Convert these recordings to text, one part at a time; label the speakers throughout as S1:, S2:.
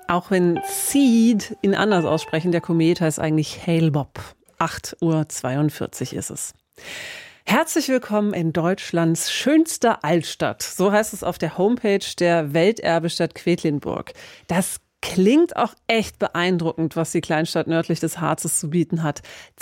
S1: Auch wenn Seed ihn anders aussprechen, der Komet heißt eigentlich Hale-Bopp. 8:42 Uhr ist es. Herzlich willkommen in Deutschlands schönster Altstadt. So heißt es auf der Homepage der Welterbestadt Quedlinburg. Das klingt auch echt beeindruckend, was die Kleinstadt nördlich des Harzes zu bieten hat.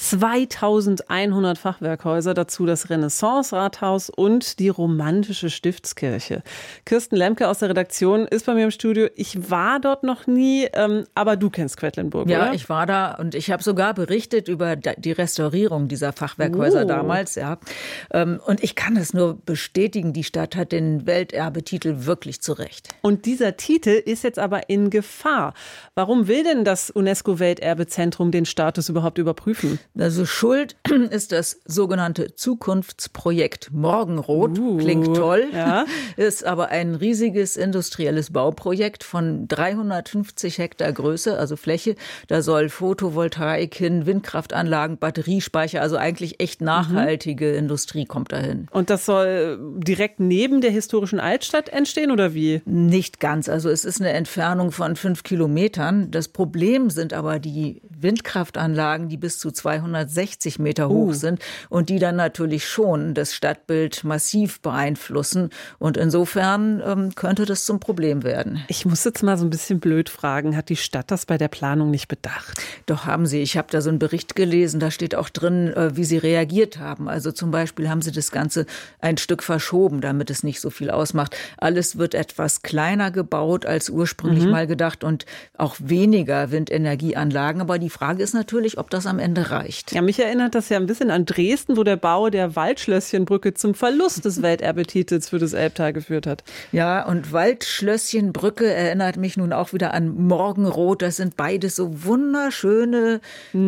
S1: 2100 Fachwerkhäuser, dazu das Renaissance-Rathaus und die romantische Stiftskirche. Kirsten Lemke aus der Redaktion ist bei mir im Studio. Ich war dort noch nie, aber du kennst Quedlinburg,
S2: ja,
S1: oder?
S2: Ja, ich war da und ich habe sogar berichtet über die Restaurierung dieser Fachwerkhäuser damals. Ja. Und ich kann es nur bestätigen, die Stadt hat den Welterbetitel wirklich zurecht.
S1: Und dieser Titel ist jetzt aber in Gefahr. Warum will denn das UNESCO-Welterbezentrum den Status überhaupt überprüfen?
S2: Also schuld ist das sogenannte Zukunftsprojekt Morgenrot. Klingt toll, ja. Ist aber ein riesiges industrielles Bauprojekt von 350 Hektar Größe, also Fläche. Da soll Photovoltaik hin, Windkraftanlagen, Batteriespeicher, also eigentlich echt nachhaltige Industrie kommt dahin.
S1: Und das soll direkt neben der historischen Altstadt entstehen oder wie?
S2: Nicht ganz. Also es ist eine Entfernung von 5 Kilometern. Das Problem sind aber die Windkraftanlagen, die bis zu 260 Meter hoch sind und die dann natürlich schon das Stadtbild massiv beeinflussen. Und insofern könnte das zum Problem werden.
S1: Ich muss jetzt mal so ein bisschen blöd fragen. Hat die Stadt das bei der Planung nicht bedacht?
S2: Doch haben sie. Ich habe da so einen Bericht gelesen. Da steht auch drin, wie sie reagiert haben. Also zum Beispiel haben sie das Ganze ein Stück verschoben, damit es nicht so viel ausmacht. Alles wird etwas kleiner gebaut als ursprünglich mal gedacht und auch weniger Windenergieanlagen. Aber die Frage ist natürlich, ob das am Ende reicht.
S1: Ja, mich erinnert das ja ein bisschen an Dresden, wo der Bau der Waldschlösschenbrücke zum Verlust des Welterbetitels für das Elbtal geführt hat.
S2: Ja, und Waldschlösschenbrücke erinnert mich nun auch wieder an Morgenrot. Das sind beides so wunderschöne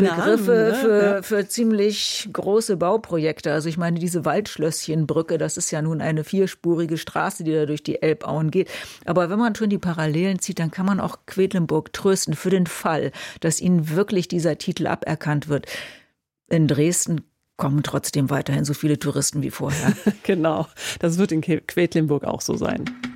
S2: Begriffe für ziemlich große Bauprojekte. Also ich meine, diese Waldschlösschenbrücke, das ist ja nun eine 4-spurige Straße, die da durch die Elbauen geht. Aber wenn man schon die Parallelen zieht, dann kann man auch Quedlinburg trösten für den Fall, dass ihnen wirklich dieser Titel aberkannt wird. In Dresden kommen trotzdem weiterhin so viele Touristen wie vorher.
S1: Genau, das wird in Quedlinburg auch so sein.